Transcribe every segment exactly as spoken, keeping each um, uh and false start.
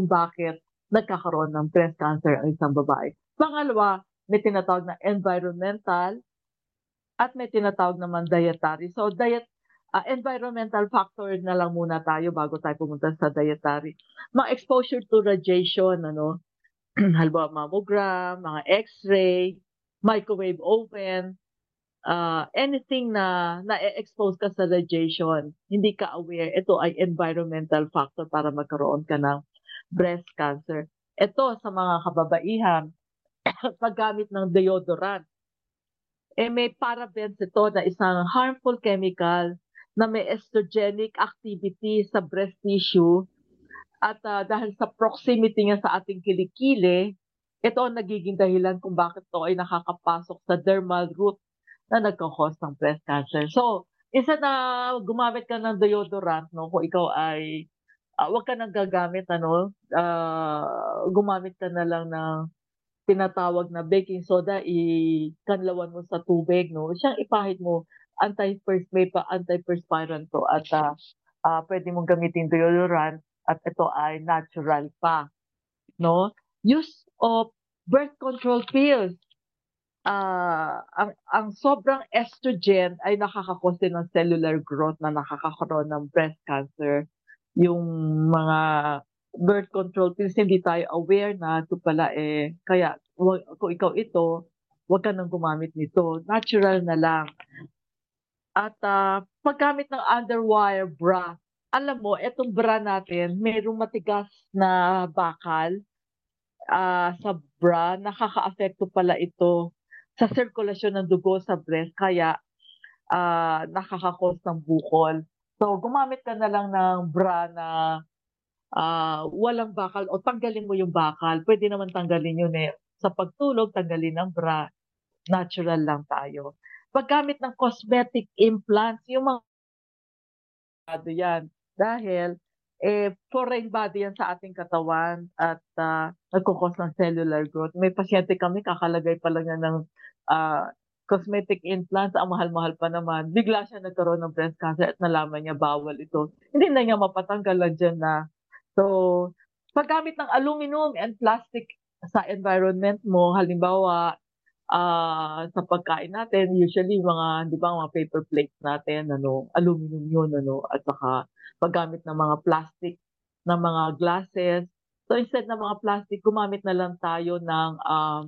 kung bakit nagkakaroon ng breast cancer ang isang babae. Pangalawa, may tinatawag na environmental at may tinatawag naman dietary. So diet ah, environmental factor na lang muna tayo bago tayo pumunta sa dietary. Mga exposure to radiation, ano, halimbawa mammogram, mga X-ray, microwave oven, ah, anything na na-expose ka sa radiation, hindi ka aware, ito ay environmental factor para magkaroon ka ng breast cancer. Ito sa mga kababaihan, paggamit ng deodorant, eh may parabens ito na isang harmful chemical na may estrogenic activity sa breast tissue at ah, dahil sa proximity niya sa ating kilikili, ito ang nagiging dahilan kung bakit ito ay nakakapasok sa dermal root na nagkakos ng breast cancer. So, isa na gumamit ka ng deodorant, no, kung ikaw ay ah, wag ka nang gagamit, ano, ah, gumamit ka na lang ng tinatawag na baking soda, ikanlawan mo sa tubig, no? Siyang ipahid mo, anti may pa antiperspirant to at ah, ah, pwede mong gamitin deodorant at ito ay natural pa, no? Use of birth control pills. Ah, ang ang sobrang estrogen ay nakakakos din ng cellular growth na nakakakaroon ng breast cancer. Yung mga birth control pills, hindi tayo aware na ito pala eh, kaya wag, kung ikaw ito, huwag ka nang gumamit nito. Natural na lang. At ah, paggamit ng underwire bra, alam mo, itong bra natin, mayroong matigas na bakal ah, sa bra, nakaka-apekto pala ito sa sirkulasyon ng dugo sa breast, kaya ah, nakaka-cause ng bukol. So, gumamit ka na lang ng bra na ah, walang bakal o tanggalin mo yung bakal. Pwede naman tanggalin yun eh. Sa pagtulog, tanggalin ng bra. Natural lang tayo. Paggamit ng cosmetic implants, yung mga ano yan. Dahil, eh, foreign body yan sa ating katawan at uh, nagkukos ng cellular growth. May pasyente kami, kakalagay pa lang yan ng ah, cosmetic implants, ang mahal-mahal pa naman. Bigla siya nagkaroon ng breast cancer at nalaman niya bawal ito. Hindi na niya mapatanggal lang dyan na. So, paggamit ng aluminum and plastic sa environment mo, halimbawa, ah, sa pagkain natin, usually mga, di ba, mga paper plates natin, ano, aluminum yun, ano, at saka paggamit ng mga plastic, ng mga glasses. So instead ng mga plastic, gumamit na lang tayo ng, um,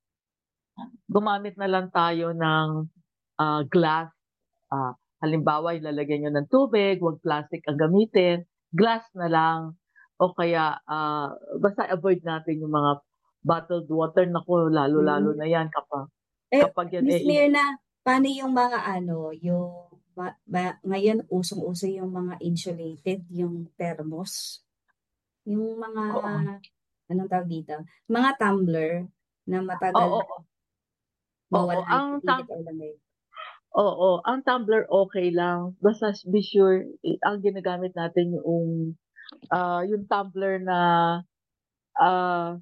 gumamit na lang tayo ng ah, glass. Ah, halimbawa, ilalagay nyo ng tubig, wag plastic ang gamitin, glass na lang, o kaya, ah, basta avoid natin yung mga bottled water, naku, lalo-lalo Mm. na yan kapag Eh, kapag yan Miss eh, Mirna, paano yung mga ano, yung ba, ba- ngayon usong-uso yung mga insulated, yung thermos, yung mga, oo, anong tawag dito? Mga tumbler na matagal oo, na oo, mawala ang yung tam init o lamig. oo, ang tumbler okay lang, basta be sure, eh, ang ginagamit natin yung, ah, yung tumbler na, ah,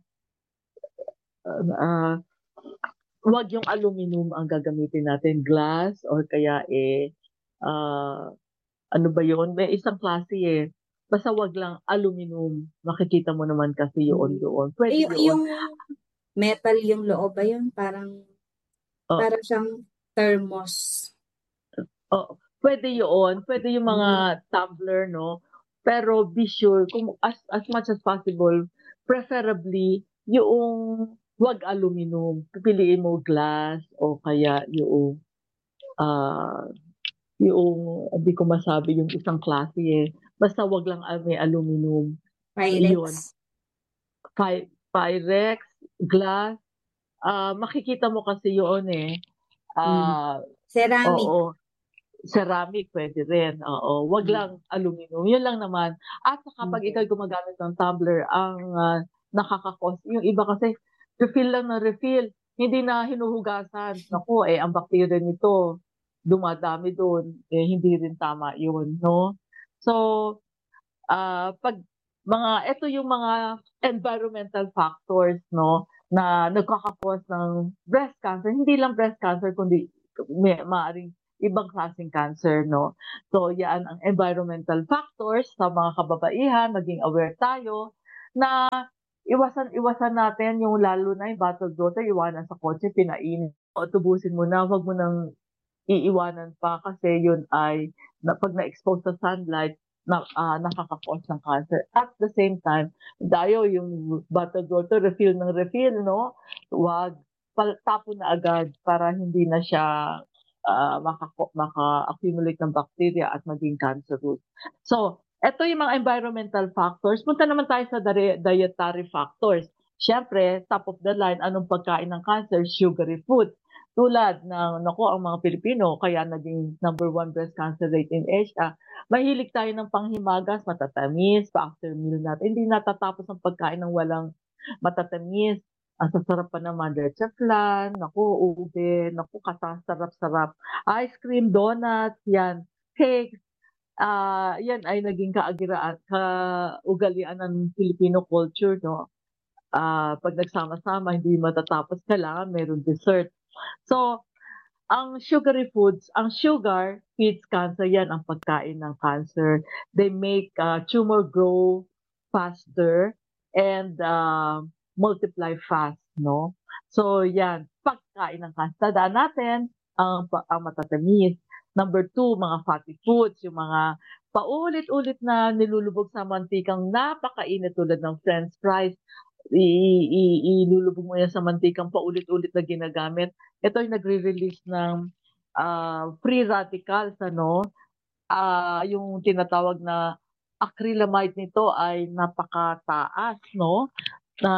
ah, wag yung aluminum ang gagamitin natin, glass or kaya eh, ah, ano ba yun? May isang klase eh. Basta wag lang aluminum. Makikita mo naman kasi yun Mm. doon. Eh, Pwede yung, yun. yung metal yung loob ba yun? Parang, Oh, parang siyang thermos. oh, pwede yun. Pwede yung Mm. mga tumbler, no? Pero be sure, kung as, as much as possible, preferably, yung wag aluminum. Pipiliin mo glass o kaya yung ah yung hindi ko masabi yung isang klase eh. Basta wag lang ah, may aluminum. Yun. Pyrex. Py Pyrex, glass, ah, makikita mo kasi yun eh. Mm. Ah, Ceramic. oo, ceramic pwede rin. Oo, wag Mm. lang aluminum. Yun lang naman. At saka pag ikaw Okay. gumagamit ng tumbler, ang ah, nakakakos, yung iba kasi refill lang na refill, hindi na hinuhugasan. Naku, eh, ang bacteria nito, dumadami doon. Eh, hindi rin tama yun, no? So, ah, pag mga ito yung mga environmental factors, no, na nagkaka-cause ng breast cancer, hindi lang breast cancer kundi may maaring ibang klaseng cancer, no. So yan ang environmental factors sa mga kababaihan, maging aware tayo na iwasan iwasan natin yung lalo na yung bottled water, iwanan sa kotse, pinainit o tubusin mo na, wag mo nang iiwanan pa kasi yun ay na 'pag na-expose sa sunlight na ah, nakaka-cause ng cancer. At the same time, tayo yung bottled water, refill ng refill 'no, wag pal tapon na agad para hindi na siya, ah, makako maka-accumulate ng bacteria at maging cancerous. So, eto yung mga environmental factors, punta naman tayo sa dari dietary factors. Siyempre, top of the line, anong pagkain ng cancer? Sugary food. Tulad ng naku, ang mga Pilipino kaya naging number one breast cancer rate in Asia, mahilig tayo ng panghimagas, matatamis, pa-after meal natin. Hindi natatapos ang pagkain ng walang matatamis. Ang sasarap pa naman, leche flan, naku, ube, naku, kasasarap-sarap. Ice cream, donuts, yan, cakes, ah, yan ay naging kaagiraan kaugalian ng Filipino culture 'no. Ah, 'pag nagsama-sama hindi matatapos, kailangan meron dessert. So, ang sugary foods, ang sugar feeds cancer, yan ang pagkain ng cancer. They make ah, tumor grow faster and ah, multiply fast, no? So, yan, pagkain ng cancer. Tandaan natin ang, pa- ang matatamis. Number two, mga fatty foods, yung mga paulit-ulit na nilulubog sa mantikang napakainit tulad ng french fries, i- i- ilulubog mo yan sa mantikang paulit-ulit na ginagamit. Ito ay nagre-release ng ah, free radicals, ano, ah, yung tinatawag na acrylamide nito ay napakataas, no, na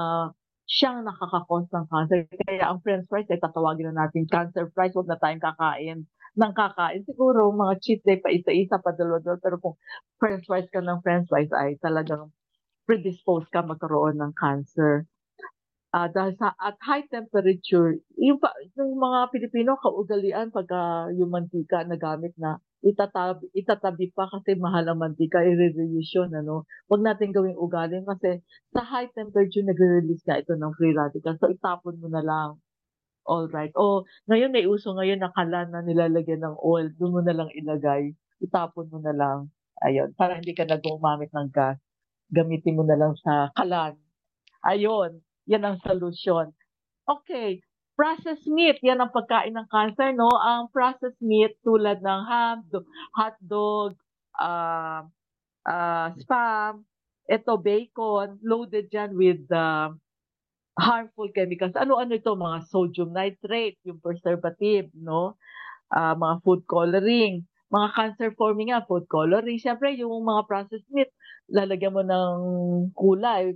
siyang nakaka-cause ng cancer. Kaya ang french fries ay tatawagin na natin cancer fries, huwag na tayong kakain ng kakain. Siguro mga cheat day pa isa-isa, pa dalawa-dalawa, pero kung french fries ka ng french fries ay talagang predisposed ka magkaroon ng cancer. Ah, dahil sa at high temperature, yung pa yung mga Pilipino kaugalian pagka yung mantika na gamit na itatabi itatabi pa kasi mahal ang mantika, ire-reuse yun ano. Huwag natin gawing ugali kasi sa high temperature nagre-release nga ito ng free radicals, so itapon mo na lang, alright. O ngayon may uso ngayon na kalan na nilalagyan ng oil, dun mo na lang ilagay, itapon mo na lang, ayun, para hindi ka na gumamit ng gas, gamitin mo na lang sa kalan. Ayun, yan ang solusyon. Okay, processed meat, yan ang pagkain ng cancer, no? Ang processed meat tulad ng ham, do- hotdog, ah ah, spam, ito bacon, loaded yan with uh, harmful chemicals. Ano-ano ito? Mga sodium nitrate, yung preservative, no? Ah, mga food coloring, mga cancer forming nga, food coloring. Siyempre, yung mga processed meat, lalagyan mo ng kulay,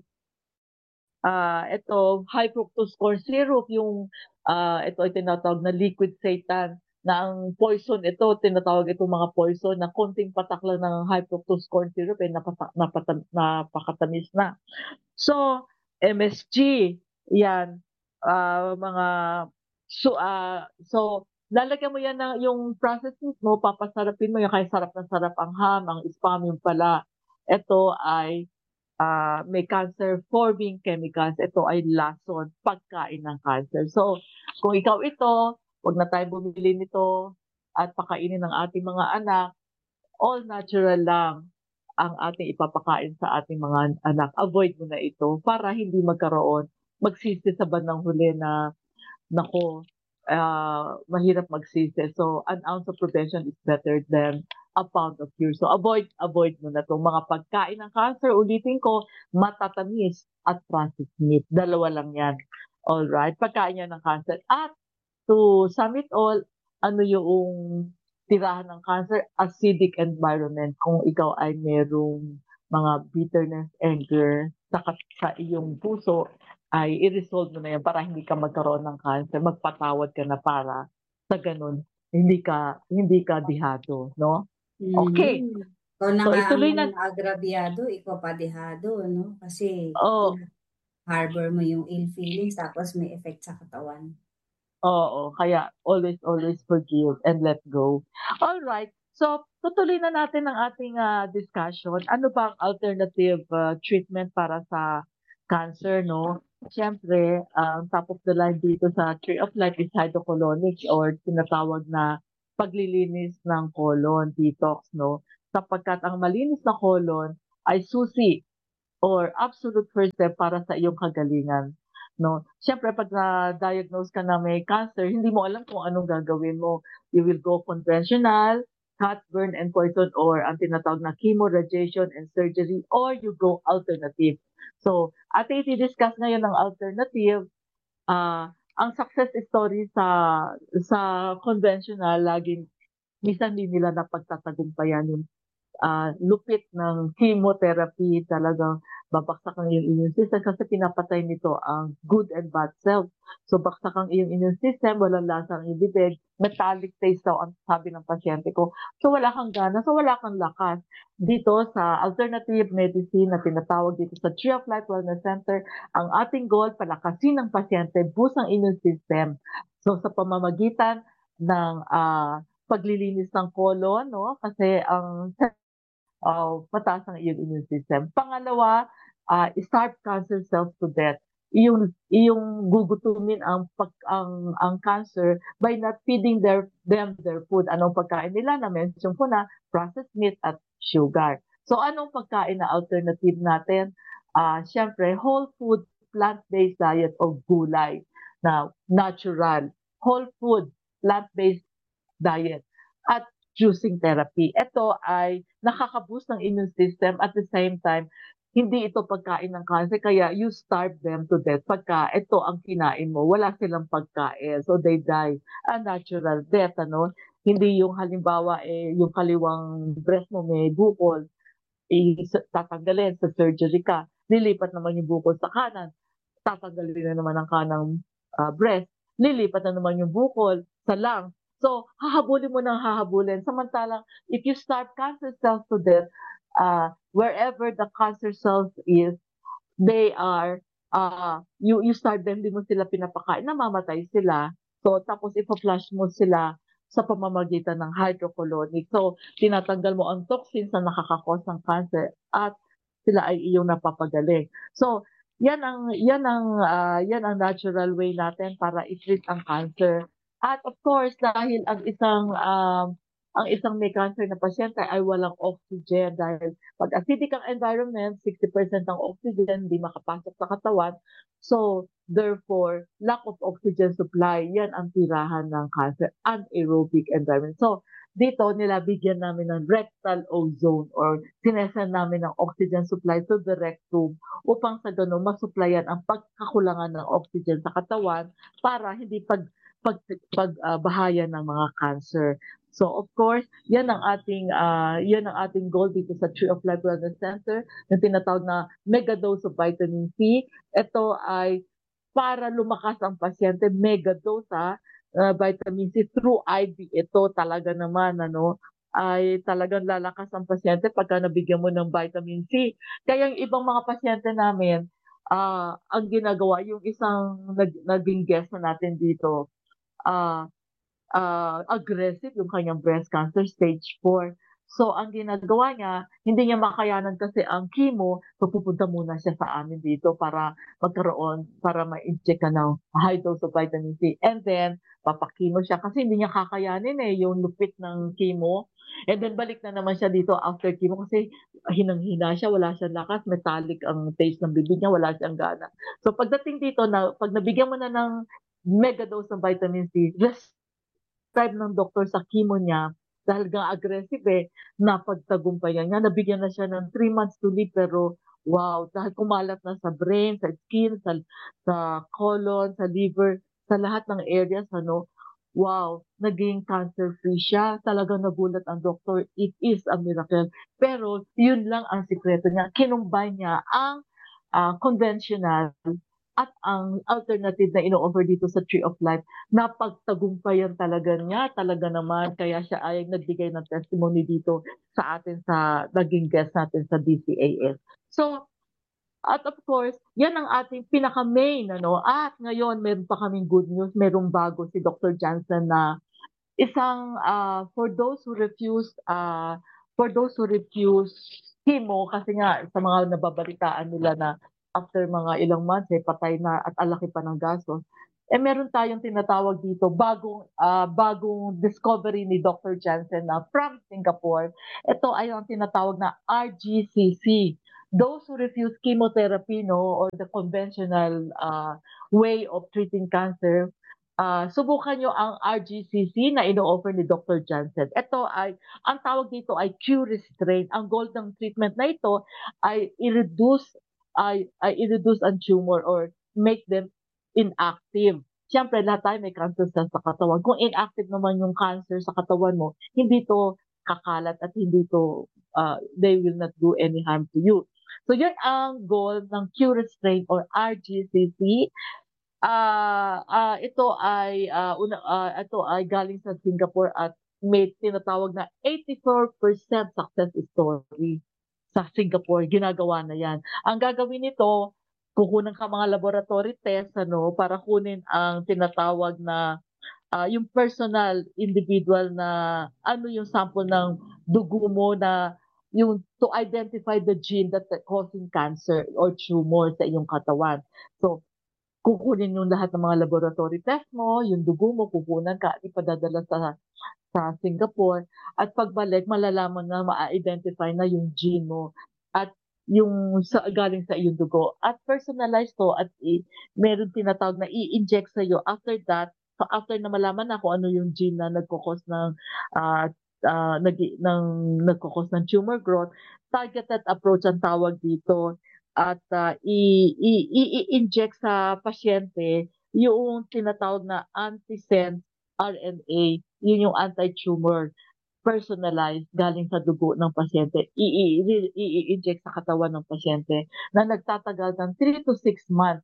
ah, ito, high fructose corn syrup, yung ah, ito ay tinatawag na liquid seitan, na ang poison ito, tinatawag itong mga poison na konting patak lang ng high fructose corn syrup, eh, napata, napata, napakatamis na. So, M S G, yan, ah, mga, so, ah, so, lalagyan mo yan ng, yung processed meat mo, papasarapin mo yan, kaya sarap na sarap ang ham, ang spam, yung pala. Ito ay ah, may cancer-forming chemicals. Ito ay lason, pagkain ng cancer. So, kung ikaw ito, wag na tayong bumili nito at pakainin ng ating mga anak, all natural lang ang ating ipapakain sa ating mga anak. Avoid mo na ito para hindi magkaroon, magsisi sa bandang huli na nako, ah, mahirap magsisi. So, an ounce of prevention is better than a pound of cure. So, avoid, avoid mo na itong mga pagkain ng cancer. Ulitin ko, matatamis at processed meat. Dalawa lang yan. Alright? Pagkain yan ng cancer. At to sum it all, ano yung tirahan ng cancer? Acidic environment. Kung ikaw ay merong mga bitterness, anger sa, sa iyong puso, ay i-resolve mo na yan para hindi ka magkaroon ng cancer. Magpatawad ka na para sa ganun, hindi ka hindi ka dihado, no? Okay. Mhm. Ikaw na So nga ang ituloy na. agrabyado, ikaw pa dehado, no? Kasi Oh, harbor mo yung ill feelings tapos may effect sa katawan. oo, kaya always always forgive and let go. All right. So tutuloy na natin ang ating ah, discussion. Ano ba ang alternative ah, treatment para sa cancer, no? Siyempre, ang top of the line dito sa Tree of Life is hydrocolonics or tinatawag na paglilinis ng colon, detox, no? Sapagkat ang malinis na colon ay susi or absolute first step para sa iyong kagalingan. No? Siyempre, pag na-diagnose ka na may cancer, hindi mo alam kung anong gagawin mo. You will go conventional, cut, burn, and poison, or ang tinatawag na chemo, radiation, and surgery, or you go alternative. So, ating i-discuss ngayon ng alternative. Ah, ang success story sa sa conventional, laging minsan hindi nila napagtatagumpayan yung ah, lupit ng chemotherapy. Talagang babaksak ang iyong immune system kasi pinapatay nito ang good and bad cells. So baksak ang iyong immune system, walang lasa ang iyong bibig, metallic taste daw ang sabi ng pasyente ko. So wala kang gana, so wala kang lakas. Dito sa alternative medicine na tinatawag dito sa Tree of Life Wellness Center, ang ating goal, palakasin ng pasyente, boost ang immune system. So sa pamamagitan ng ah, paglilinis ng colon, no? Kasi ang uh, mataas ang iyong immune system. Pangalawa, uh, starve cancer cells to death. Iyong iyong gugutumin ang pag, ang ang cancer by not feeding their them their food. Anong pagkain nila? Na mention ko na processed meat at sugar. So anong pagkain na alternative natin? Uh, Siyempre, whole food plant-based diet o gulay na natural. Whole food plant-based diet at juicing therapy. Ito ay nakaka-boost ng immune system at the same time, hindi ito pagkain ng cancer, kaya you starve them to death. Pagka ito ang kinain mo, wala silang pagkain. So they die a natural death. Ano? Hindi yung halimbawa, eh, yung kaliwang breast mo may bukol, eh, tatanggalin sa surgery ka. Lilipat naman yung bukol sa kanan, tatanggalin na naman ang kanang uh, breast, lilipat na naman yung bukol sa lung. So, hahabulin mo ng hahabulin. Samantalang, if you start cancer cells to death, uh, wherever the cancer cells is, they are, uh, you, you start them, hindi mo sila pinapakain, namamatay sila. So, tapos ipa-flush mo sila sa pamamagitan ng hydrocolonic. So, tinatanggal mo ang toxins na nakakakos ng cancer at sila ay iyong napapagaling. So, yan ang yan ang uh, yan ang natural way natin para i-treat ang cancer. At of course, dahil ang isang um, ang isang may cancer na pasyente ay walang oxygen dahil pag acidic ang environment, sixty percent ng oxygen hindi makapasok sa katawan. So, therefore, lack of oxygen supply, yan ang tirahan ng cancer, anaerobic environment. So, dito nilabigyan namin ng rectal ozone or sinesend namin ng oxygen supply to the rectum upang sa ganun masupplyan ang pagkakulangan ng oxygen sa katawan para hindi pag pag, pag uh, bahaya ng mga cancer. So of course, yan ang ating uh, yan ang ating goal dito sa Tree of Life Wellness Center, yung tinatawag na mega dose of vitamin C. Ito ay para lumakas ang pasyente, mega dose ha, uh, vitamin C through I V. Ito talaga naman ano ay talagang lalakas ang pasyente pagka nabigyan mo ng vitamin C. Kaya yung ibang mga pasyente namin, uh, ang ginagawa, yung isang nag, naging guest na natin dito, uh, uh, aggressive yung kanyang breast cancer, stage four. So, ang ginagawa niya, hindi niya makayanan kasi ang chemo, so pupunta muna siya sa amin dito para magkaroon, para ma-inject ka ng high dose of vitamin C. And then, papakimo siya kasi hindi niya kakayanin eh, yung lupit ng chemo. And then, balik na naman siya dito after chemo kasi hinang-hina siya, wala siyang lakas, metallic ang taste ng bibig niya, wala siyang gana. So, pagdating dito, na, pag nabigyan mo na ng mega dose ng vitamin C, just prescribe ng doktor sa chemo niya, dahil nga aggressive eh, napagtagumpayan niya. Nabigyan na siya ng three months to live, pero wow, dahil kumalat na sa brain, sa skin, sa, sa colon, sa liver, sa lahat ng areas, ano, wow, naging cancer-free siya. Talagang nagulat ang doktor. It is a miracle. Pero yun lang ang sikreto niya. Kinumbay niya ang uh, conventional at ang alternative na ino-offer dito sa Tree of Life, napagtagumpayan talaga niya, talaga naman, kaya siya ay nagbigay ng testimony dito sa atin, sa naging guest natin sa D C A S. So, at of course, yan ang ating pinaka-main, ano, at ngayon, meron pa kaming good news, merong bago si Doctor Johnson na isang, uh, for those who refuse, uh, for those who refuse chemo, kasi nga, sa mga nababalitaan nila na after mga ilang months, eh, patay na at alaki pa ng gastos. Eh, meron tayong tinatawag dito, bagong, uh, bagong discovery ni Doctor Jansen na from Singapore. Ito ay ang tinatawag na R G C C, those who refuse chemotherapy, no, or the conventional uh, way of treating cancer, uh, subukan nyo ang R G C C na ino-offer ni Doctor Jansen. Ito ay, ang tawag dito ay Q-restraint. Ang goal ng treatment na ito ay i-reduce, ay, ay i-reduce ang tumor or make them inactive. Siyempre, lahat tayo may cancer cells sa katawan. Kung inactive naman yung cancer sa katawan mo, hindi to kakalat at hindi to, uh, they will not do any harm to you. So yun ang goal ng Q-restraint or R G C C. Ah, ah, ito ay ah, una ah, ito ay galing sa Singapore at may tinatawag na eighty-four percent success story sa Singapore. Ginagawa na 'yan. Ang gagawin nito, kukunan ka mga laboratory test ano para kunin ang tinatawag na ah, yung personal individual na ano yung sample ng dugo mo na yung to identify the gene that causing cancer or tumor sa iyong katawan. So, kukunin yung lahat ng mga laboratory test mo, yung dugo mo, kukunan ka at ipadadala sa sa Singapore at pagbalik malalaman na ma-identify na yung gene mo at yung sa galing sa iyong dugo at personalized to at i, meron tinatawag na i-inject sa iyo after that so after na malaman na kung ano yung gene na nagkukos ng uh, uh, nag ng nagkukos ng tumor growth, targeted approach ang tawag dito at uh, i, i, i-inject sa pasyente yung tinatawag na antisense R N A, yun yung anti-tumor personalized galing sa dugo ng pasyente, i-inject sa katawan ng pasyente na nagtatagal ng three to six months.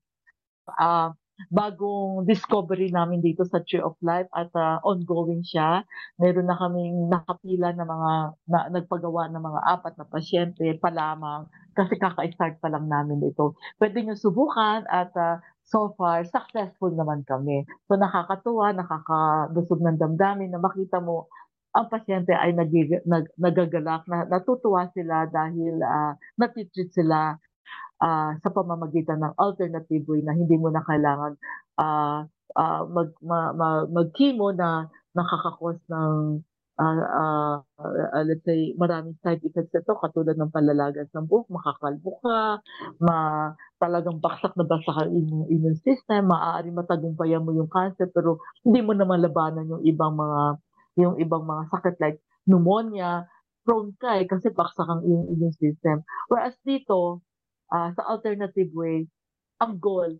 Uh, bagong discovery namin dito sa Tree of Life at uh, ongoing siya. Meron na kaming nakapila na mga na, nagpagawa ng mga apat na pasyente pa lamang kasi kaka-start pa lang namin ito. Pwede nyo subukan at uh, so far, successful naman kami. So nakakatuwa, nakakabusog ng damdamin na makita mo ang pasyente ay nag, nag, nagagalak, na, natutuwa sila dahil uh, natitreat sila uh, sa pamamagitan ng alternative way na hindi mo na kailangan uh, uh, mag, ma, ma, mag-chemo na nakakakos ng uh, uh, uh, let's say maraming side effects ito katulad ng palalagas ng buhok, makakalbo ka, ma, talagang baksak na baksak ang immune, immune system, maaari matagumpayan mo yung cancer pero hindi mo na malabanan yung ibang mga yung ibang mga sakit like pneumonia, prone ka eh, kasi baksak ang iyong immune system. Whereas dito, uh, sa alternative way, ang goal,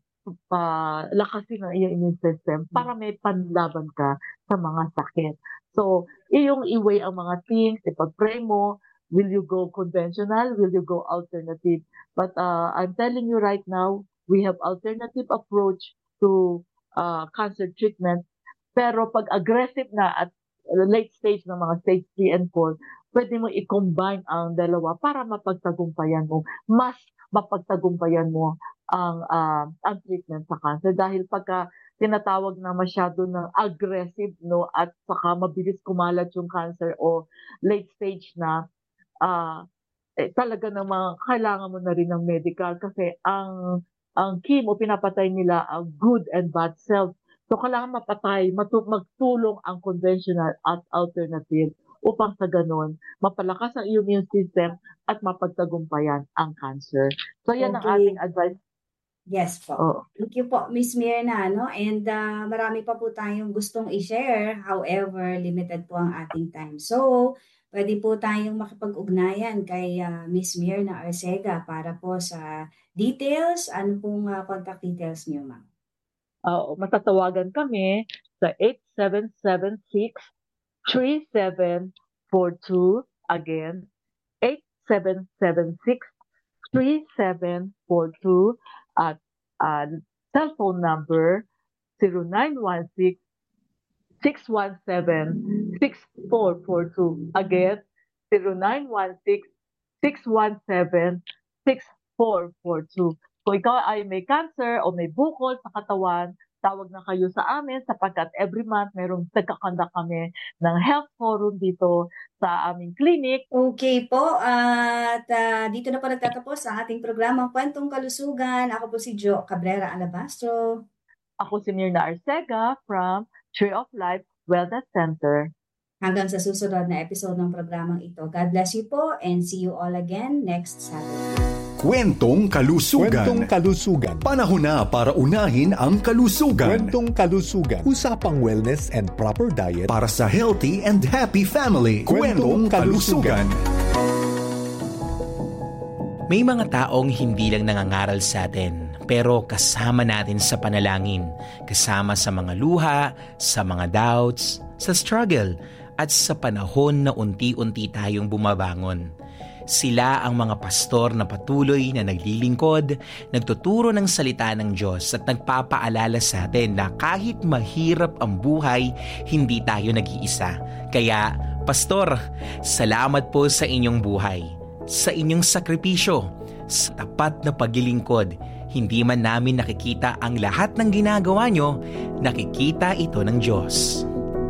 pa lakasin ang iyong immune system para may panlaban ka sa mga sakit. So, iyong i-weigh ang mga things, ipag-pray mo, will you go conventional, will you go alternative? But uh, I'm telling you right now, we have alternative approach to uh, cancer treatment. Pero pag aggressive na at late stage ng mga stage three and four, pwede mo i-combine ang dalawa para mapagtagumpayan mo. Mas mapagtagumpayan mo ang uh, ang treatment sa cancer dahil pagka tinatawag na masyado ng aggressive no at saka mabilis kumalat yung cancer o late stage na uh, eh, talaga namang kailangan mo na rin ng medical kasi ang ang chemo pinapatay nila ang good and bad cells. So kailangan mapatay, matu- magtulong ang conventional at alternative upang sa ganun, mapalakas ang immune system at mapagtagumpayan ang cancer. So yan ang Okay. ating advice. Yes po. Oh. Thank you po, Miss Mirna, no? And uh, marami pa po tayong gustong i-share. However, limited po ang ating time. So, pwede po tayong makipag-ugnayan kay uh, Miss Mirna Arcega para po sa details. Ano pong uh, contact details niyo, ma'am? Uh, matatawagan kami sa eight seven seven six, three seven four two. Again, eight seven seven six, three seven four two at uh, cellphone number zero nine one six, six one seven, six four four two. Again, zero nine one six, six one seven, six four four two. Kung ikaw ay may cancer o may bukol sa katawan, tawag na kayo sa amin sapagkat every month merong nagkakandak kami ng health forum dito sa aming clinic. Okay po, at uh, dito na po nagtatapos ang ating programang Kwentong Kalusugan. Ako po si Jo Cabrera Alabastro. Ako si Mirna Arcega from Tree of Life Wellness Center. Hanggang sa susunod na episode ng programang ito. God bless you po and see you all again next Saturday. Kwentong Kalusugan. Kwentong Kalusugan. Panahon na para unahin ang kalusugan. Kwentong Kalusugan. Usapang wellness and proper diet Para sa healthy and happy family. Kwentong Kalusugan. May mga taong hindi lang nangangaral sa atin, pero kasama natin sa panalangin, kasama sa mga luha, sa mga doubts, sa struggle, at sa panahon na unti-unti tayong bumabangon. Sila ang mga pastor na patuloy na naglilingkod, nagtuturo ng salita ng Diyos at nagpapaalala sa atin na kahit mahirap ang buhay, hindi tayo nag-iisa. Kaya, Pastor, salamat po sa inyong buhay, sa inyong sakripisyo, sa tapat na paglilingkod. Hindi man namin nakikita ang lahat ng ginagawa nyo, nakikita ito ng Diyos.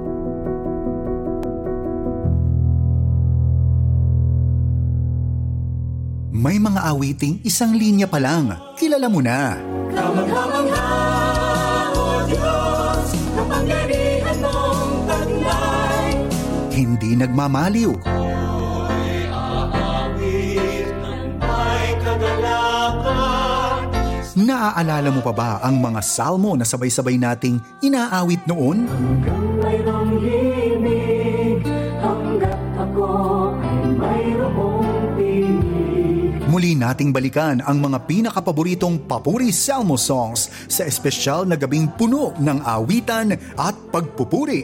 May mga awiting isang linya pa lang. Kilala mo na. Kamangha-mangha, O Diyos, kapangyarihan mong taglay. Hindi nagmamaliw. Ako'y aawit ng may kagalakan. Naaalala mo pa ba ang mga salmo na sabay-sabay nating inaawit noon? Hanggang mayroong himig, hanggat ako ay mayroong tinig. Muli nating balikan ang mga pinakapaboritong Papuri Salmo songs sa espesyal na gabing puno ng awitan at pagpupuri.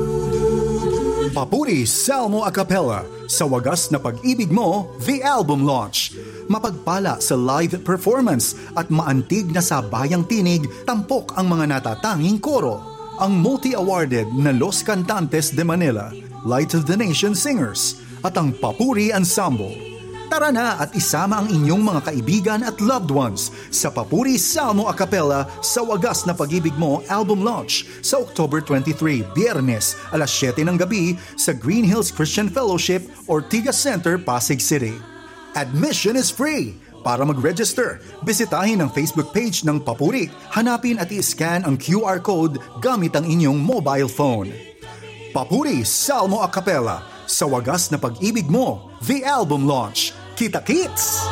Papuri Salmo a Cappella, Sa Wagas na Pag-ibig Mo, The Album Launch. Mapagpala sa live performance at maantig na sabayang tinig, tampok ang mga natatanging koro. Ang multi-awarded na Los Cantantes de Manila, Light of the Nation Singers, at ang Papuri Ensemble. Tara na at isama ang inyong mga kaibigan at loved ones sa Papuri Salmo a Cappella Sa Wagas na Pag-ibig Mo album launch sa October twenty-third, Biyernes, alas siyete ng gabi sa Green Hills Christian Fellowship, Ortigas Center, Pasig City. Admission is free. Para mag-register, bisitahin ang Facebook page ng Papuri. Hanapin at i-scan ang Q R code gamit ang inyong mobile phone. Papuri Salmo a Cappella Sa Wagas na Pag-ibig Mo, The Album Launch. Kita-kits!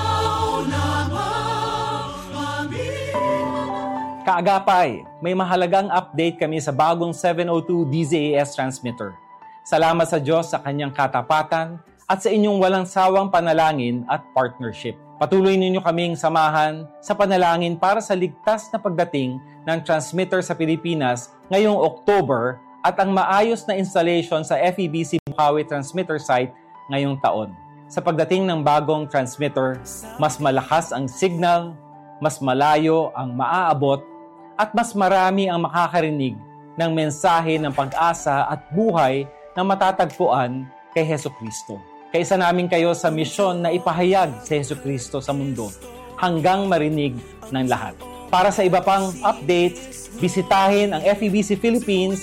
Kaagapay, may mahalagang update kami sa bagong seven oh two D Z A S transmitter. Salamat sa Diyos sa kanyang katapatan at sa inyong walang sawang panalangin at partnership. Patuloy ninyo kaming samahan sa panalangin para sa ligtas na pagdating ng transmitter sa Pilipinas ngayong October at ang maayos na installation sa F E B C Bukawi transmitter site ngayong taon. Sa pagdating ng bagong transmitter, mas malakas ang signal, mas malayo ang maaabot, at mas marami ang makakarinig ng mensahe ng pag-asa at buhay na matatagpuan kay Hesukristo. Kaisa namin kayo sa misyon na ipahayag si Hesukristo sa mundo hanggang marinig ng lahat. Para sa iba pang updates, bisitahin ang F E B C Philippines